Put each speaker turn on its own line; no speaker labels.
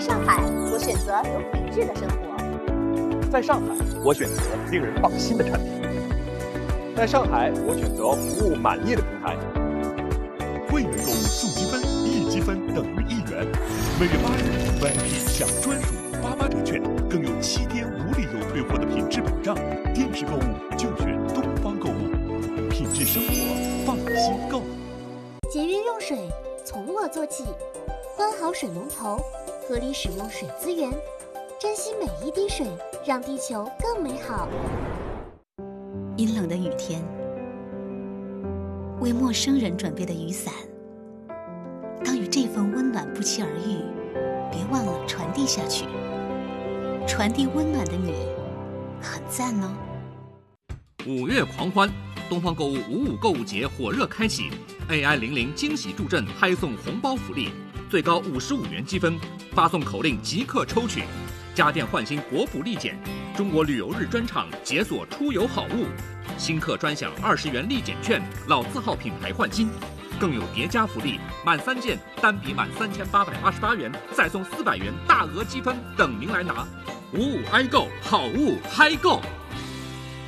上海，我选择有品质的生活。
在上海，我选择令人放心的产品。在上海，我选择服务满意的平台。
会员购物送积分，1积分等于1元。每月8日 VIP 享专属88折券，更有7天无理由退货的品质保障。电视购物就选东方购物，品质生活，放心购。
节约用水，从我做起。关好水龙头，合理使用水资源，珍惜每一滴水，让地球更美好。
阴冷的雨天，为陌生人准备的雨伞，当与这份温暖不期而遇，别忘了传递下去。传递温暖的你，很赞哦。
5月狂欢，东方购物55购物节火热开启 ，AI00惊喜助阵，嗨送红包福利，最高55元积分，发送口令即刻抽取。家电换新国补立减，中国旅游日专场解锁出游好物，新客专享20元立减券，老字号品牌换新，更有叠加福利，满3件单笔满3828元，再送400元大额积分等您来拿。55i购，好物嗨购。